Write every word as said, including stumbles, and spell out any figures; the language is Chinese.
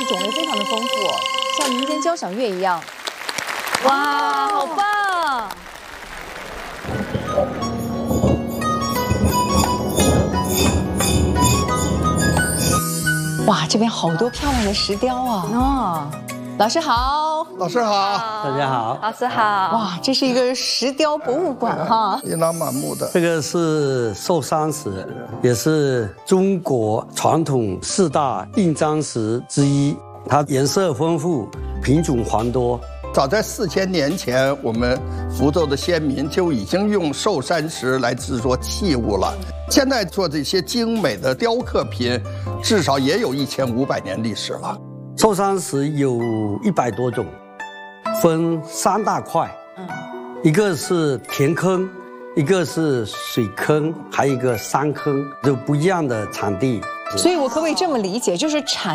种类非常的丰富，像民间交响乐一样。哇，好棒！哇，这边好多漂亮的石雕啊！哦，老师好， 老师好， 大家好， 老师好。哇，这是一个石雕博物馆哈， 琳琅满目的。 这个是寿山石，也是中国传统四大印章石之一，它颜色丰富，品种繁多。 早在四千年前，我们福州的先民就已经用寿山石来制作器物了。现在做这些精美的雕刻品，至少也有一千五百年历史了。 寿山石有一百多种，分三大块，嗯，一个是田坑，一个是水坑，还有一个山坑，就不一样的产地。 所以我可不可以这么理解，就是产